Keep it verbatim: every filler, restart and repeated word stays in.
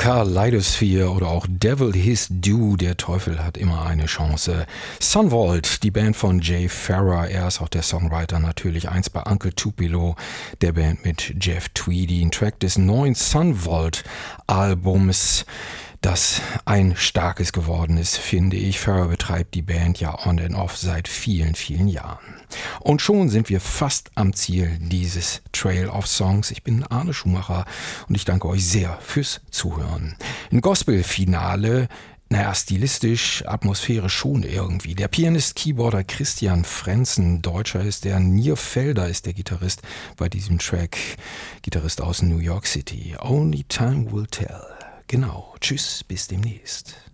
Kaleidosphere oder auch Devil His Due, der Teufel hat immer eine Chance. Sunvault, die Band von Jay Farrar, er ist auch der Songwriter natürlich, eins bei Uncle Tupelo, der Band mit Jeff Tweedy, ein Track des neuen Sunvault Albums, das ein starkes geworden ist, finde ich. Farrar betreibt die Band ja on and off seit vielen, vielen Jahren. Und schon sind wir fast am Ziel dieses Trail of Songs. Ich bin Arne Schumacher und ich danke euch sehr fürs Zuhören. Ein Gospel-Finale, naja, stilistisch, atmosphärisch schon irgendwie. Der Pianist, Keyboarder Christian Frenzen, Deutscher ist der, Nir Felder ist der Gitarrist bei diesem Track, Gitarrist aus New York City. Only time will tell. Genau, tschüss, bis demnächst.